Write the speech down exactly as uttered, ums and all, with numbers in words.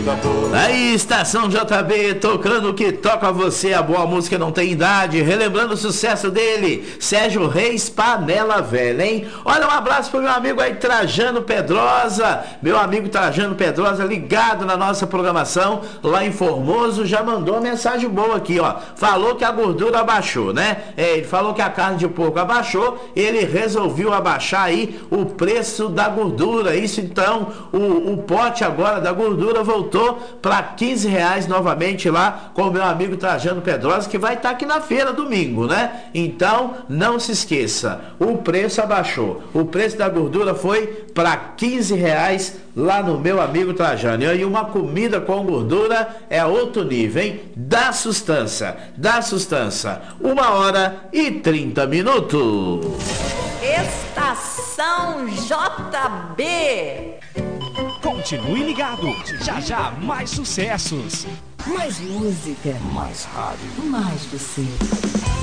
Aí, Estação J B, tocando o que toca você, a boa música não tem idade, relembrando o sucesso dele, Sérgio Reis, Panela Velha, hein? Olha, um abraço pro meu amigo aí, Trajano Pedrosa, meu amigo Trajano Pedrosa, ligado na nossa programação, lá em Formoso, já mandou uma mensagem boa aqui, ó, falou que a gordura abaixou, né? É, ele falou que a carne de porco abaixou, ele resolveu abaixar aí o preço da gordura, isso então, o, o pote agora da gordura voltou para quinze reais novamente lá com o meu amigo Trajano Pedrosa, que vai estar aqui na feira domingo, né? Então, não se esqueça, o preço abaixou. O preço da gordura foi para quinze reais lá no meu amigo Trajano. E uma comida com gordura é outro nível, hein? Dá sustância, dá sustância. Uma hora e trinta minutos. Estação J B. Continue ligado, já já mais sucessos. Mais música, Mais rádio, mais você.